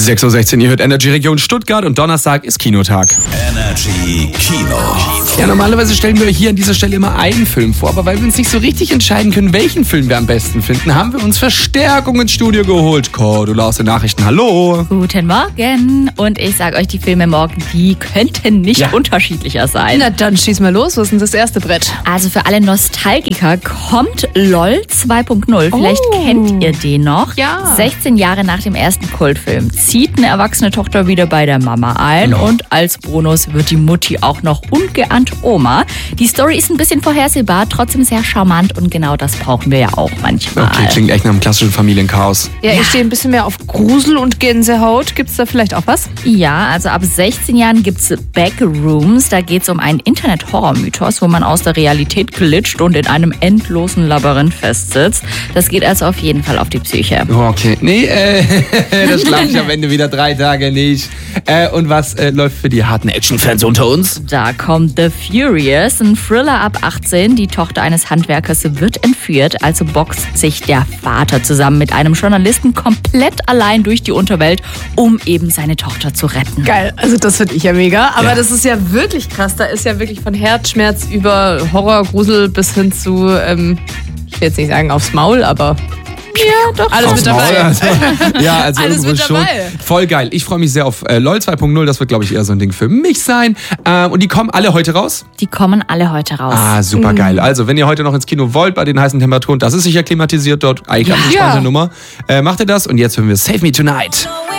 6.16 Uhr, ihr hört Energy Region Stuttgart und Donnerstag ist Kinotag. Energy Kino. Ja, normalerweise stellen wir hier an dieser Stelle immer einen Film vor, aber weil wir uns nicht so richtig entscheiden können, welchen Film wir am besten finden, haben wir uns Verstärkung ins Studio geholt. Cordula aus den Nachrichten, hallo. Guten Morgen. Und ich sage euch, die Filme morgen, die könnten nicht unterschiedlicher sein. Na dann schieß mal los, was ist denn das erste Brett? Also für alle Nostalgiker kommt LOL 2.0. Vielleicht kennt ihr den noch. Ja. 16 Jahre nach dem ersten Kultfilm zieht eine erwachsene Tochter wieder bei der Mama ein und als Bonus wird die Mutti auch noch ungeahnt Oma. Die Story ist ein bisschen vorhersehbar, trotzdem sehr charmant und genau das brauchen wir ja auch manchmal. Okay, klingt echt nach einem klassischen Familienchaos. Ja, ich stehe ein bisschen mehr auf Grusel und Gänsehaut. Gibt's da vielleicht auch was? Ja, also ab 16 Jahren gibt's Backrooms. Da geht's um einen Internet-Horror-Mythos, wo man aus der Realität glitscht und in einem endlosen Labyrinth festsitzt. Das geht also auf jeden Fall auf die Psyche. Okay, nee, das schlafe ich am Ende wieder 3 Tage nicht. Und was läuft für die harten Action-Fans unter uns? Da kommt The Furious, ein Thriller ab 18. Die Tochter eines Handwerkers wird entführt, also boxt sich der Vater zusammen mit einem Journalisten komplett allein durch die Unterwelt, um eben seine Tochter zu retten. Geil, also das finde ich ja mega. Aber Ja. das ist ja wirklich krass. Da ist ja wirklich von Herzschmerz über Horror, Grusel bis hin zu, ich will jetzt nicht sagen aufs Maul, aber Ja, doch. alles Aufs mit dabei. Maul, also, ja, also Alles irgendwo mit schon. dabei. Voll geil. Ich freue mich sehr auf LOL 2.0. Das wird, glaube ich, eher so ein Ding für mich sein. Und die kommen alle heute raus? Die kommen alle heute raus. Ah, super geil. Also, wenn ihr heute noch ins Kino wollt bei den heißen Temperaturen, das ist sicher klimatisiert dort. Eigentlich ganz entspannte Nummer. Macht ihr das und jetzt hören wir Save Me Tonight.